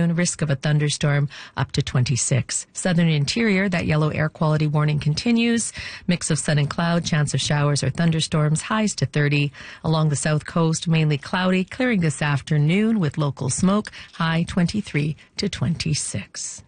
afternoon. Risk of a thunderstorm up to 26. Southern interior, that yellow air quality warning continues. Mix of sun and cloud, chance of showers or thunderstorms, highs to 30. Along the south coast, mainly cloudy, clearing this afternoon with local smoke, high 23 to 26.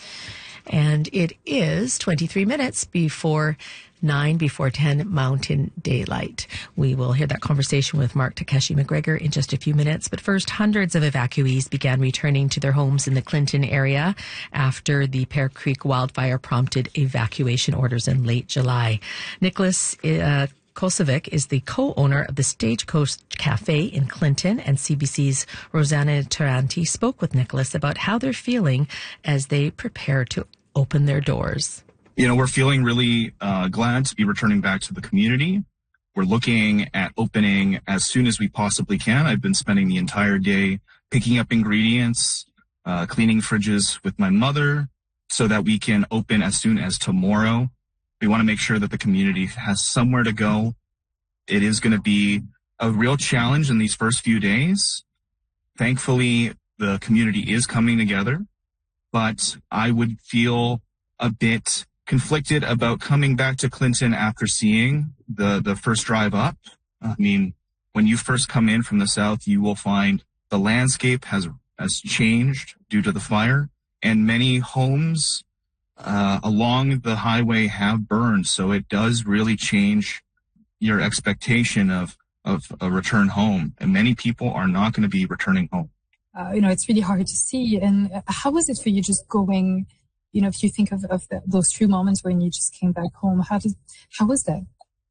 And it is 23 minutes before 9 before 10 Mountain Daylight. We will hear that conversation with Mark Takeshi McGregor in just a few minutes. But first, hundreds of evacuees began returning to their homes in the Clinton area after the Pear Creek wildfire prompted evacuation orders in late July. Nicholas Kosovic is the co-owner of the Stagecoach Cafe in Clinton, and CBC's Rosanna Taranti spoke with Nicholas about how they're feeling as they prepare to open their doors. We're feeling really glad to be returning back to the community. We're looking at opening as soon as we possibly can. I've been spending the entire day picking up ingredients, cleaning fridges with my mother so that we can open as soon as tomorrow. We want to make sure that the community has somewhere to go. It is going to be a real challenge in these first few days. Thankfully, the community is coming together, but I would feel a bit conflicted about coming back to Clinton after seeing the first drive up. I mean, when you first come in from the south, you will find the landscape has changed due to the fire, and many homes along the highway have burned. So it does really change your expectation of a return home. And many people are not going to be returning home. It's really hard to see. And how was it for you just going, if you think of those few moments when you just came back home, how was that?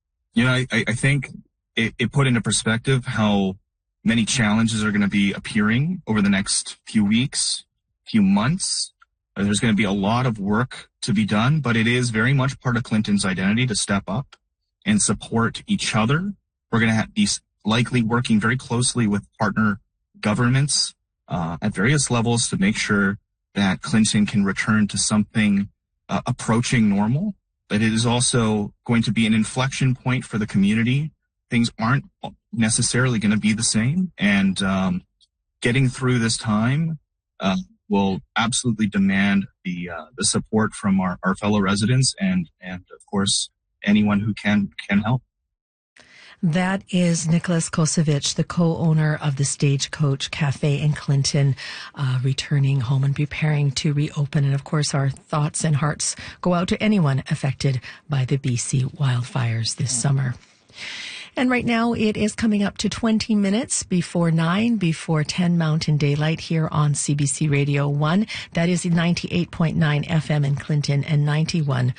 I think it put into perspective how many challenges are going to be appearing over the next few weeks, few months. There's going to be a lot of work to be done, but it is very much part of Clinton's identity to step up and support each other. We're going to be likely working very closely with partner governments at various levels to make sure that Clinton can return to something approaching normal. But it is also going to be an inflection point for the community. Things aren't necessarily going to be the same, and getting through this time will absolutely demand the support from our fellow residents and of course anyone who can help. That is Nicholas Kosovic, the co-owner of the Stagecoach Cafe in Clinton, returning home and preparing to reopen. And of course, our thoughts and hearts go out to anyone affected by the BC wildfires this summer. And right now it is coming up to 20 minutes before 9, before 10 Mountain Daylight here on CBC Radio 1. That is 98.9 FM in Clinton and 91.7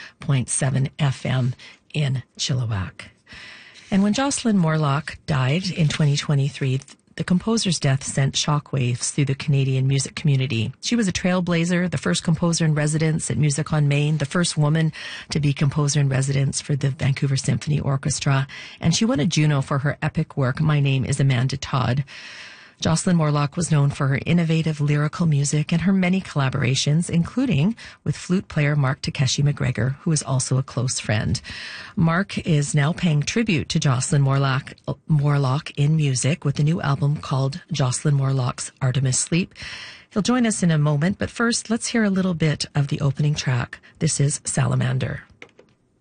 FM in Chilliwack. And when Jocelyn Morlock died in 2023, the composer's death sent shockwaves through the Canadian music community. She was a trailblazer, the first composer in residence at Music on Main, the first woman to be composer in residence for the Vancouver Symphony Orchestra, and she won a Juno for her epic work, My Name is Amanda Todd. Jocelyn Morlock was known for her innovative lyrical music and her many collaborations, including with flute player Mark Takeshi McGregor, who is also a close friend. Mark is now paying tribute to Jocelyn Morlock in music with a new album called Jocelyn Morlock's Artemis Sleep. He'll join us in a moment, but first, let's hear a little bit of the opening track. This is Salamander.